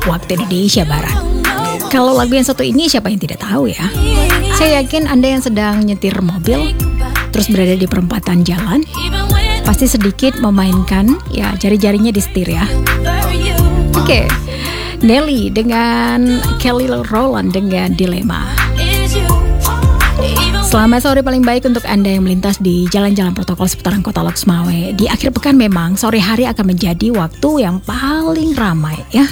waktu Indonesia Barat. Kalau lagu yang satu ini siapa yang tidak tahu ya? Saya yakin Anda yang sedang nyetir mobil terus berada di perempatan jalan pasti sedikit memainkan ya jari-jarinya di setir ya. Oke. Nelly dengan Kelly Rowland dengan Dilema. Selamat sore paling baik untuk Anda yang melintas di jalan-jalan protokol seputaran Kota Loksmawe. Di akhir pekan memang sore hari akan menjadi waktu yang paling ramai ya.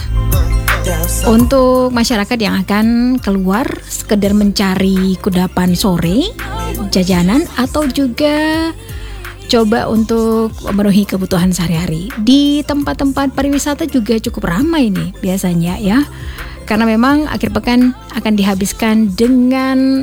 Untuk masyarakat yang akan keluar sekedar mencari kudapan sore, jajanan atau juga coba untuk memenuhi kebutuhan sehari-hari. Di tempat-tempat pariwisata juga cukup ramai nih biasanya ya. Karena memang akhir pekan akan dihabiskan dengan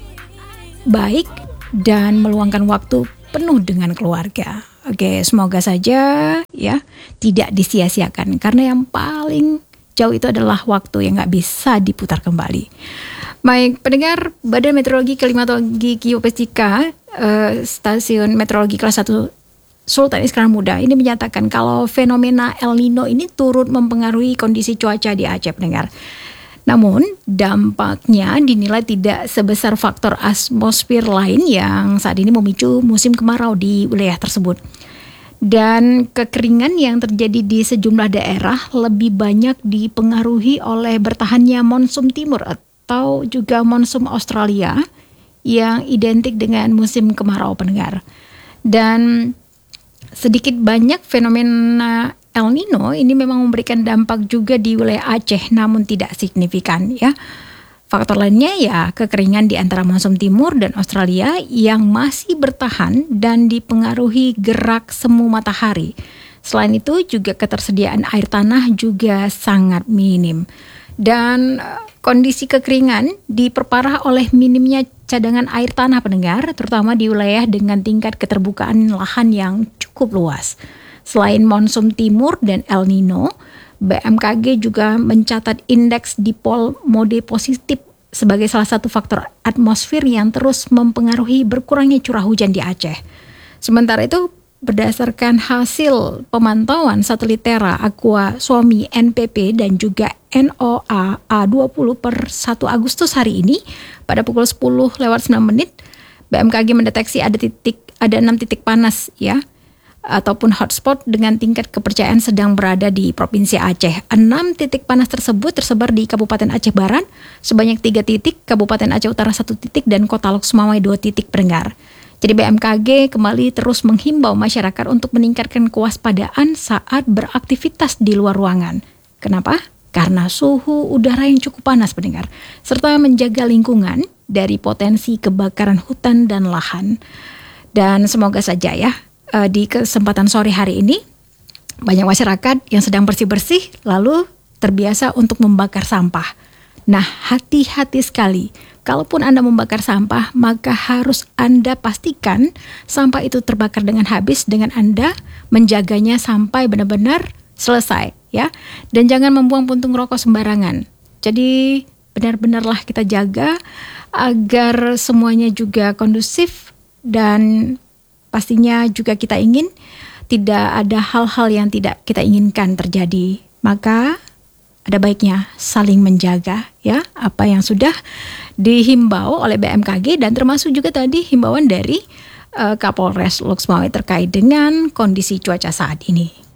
baik dan meluangkan waktu penuh dengan keluarga. Oke, semoga saja ya tidak disia-siakan. Karena yang paling jauh itu adalah waktu yang gak bisa diputar kembali. Baik, pendengar Badan Meteorologi, Klimatologi, Geofisika, Stasiun Meteorologi Kelas 1 Sultan Iskandar Muda ini menyatakan kalau fenomena El Nino ini turut mempengaruhi kondisi cuaca di Aceh, pendengar. Namun dampaknya dinilai tidak sebesar faktor atmosfer lain yang saat ini memicu musim kemarau di wilayah tersebut. Dan kekeringan yang terjadi di sejumlah daerah lebih banyak dipengaruhi oleh bertahannya monsun timur atau juga monsun Australia yang identik dengan musim kemarau, pendengar. Dan sedikit banyak fenomena El Nino ini memang memberikan dampak juga di wilayah Aceh namun tidak signifikan ya. Faktor lainnya ya kekeringan di antara monsun timur dan Australia yang masih bertahan dan dipengaruhi gerak semu matahari. Selain itu juga ketersediaan air tanah juga sangat minim. Dan kondisi kekeringan diperparah oleh minimnya cadangan air tanah, pendengar, terutama di wilayah dengan tingkat keterbukaan lahan yang cukup luas. Selain monsun timur dan El Nino, BMKG juga mencatat indeks dipol mode positif sebagai salah satu faktor atmosfer yang terus mempengaruhi berkurangnya curah hujan di Aceh. Sementara itu, berdasarkan hasil pemantauan satelit Terra, Aqua, Suomi, NPP, dan juga NOAA 20 per 1 Agustus hari ini, pada pukul 10:09, BMKG mendeteksi ada 6 titik panas ya, ataupun hotspot dengan tingkat kepercayaan sedang berada di Provinsi Aceh. 6 titik panas tersebut tersebar di Kabupaten Aceh Barat, sebanyak 3 titik, Kabupaten Aceh Utara 1 titik, dan Kota Loksmawe 2 titik, pendengar. Jadi BMKG kembali terus menghimbau masyarakat untuk meningkatkan kewaspadaan saat beraktivitas di luar ruangan. Kenapa? Karena suhu udara yang cukup panas, pendengar, serta menjaga lingkungan dari potensi kebakaran hutan dan lahan. Dan semoga saja ya, di kesempatan sore hari ini banyak masyarakat yang sedang bersih-bersih lalu terbiasa untuk membakar sampah. Nah, hati-hati sekali. Kalaupun Anda membakar sampah, maka harus Anda pastikan sampah itu terbakar dengan habis dengan Anda menjaganya sampai benar-benar selesai ya. Dan jangan membuang puntung rokok sembarangan. Jadi benar-benarlah kita jaga agar semuanya juga kondusif dan pastinya juga kita ingin tidak ada hal-hal yang tidak kita inginkan terjadi. Maka ada baiknya saling menjaga ya apa yang sudah dihimbau oleh BMKG dan termasuk juga tadi himbauan dari Kapolres Loksmawe terkait dengan kondisi cuaca saat ini.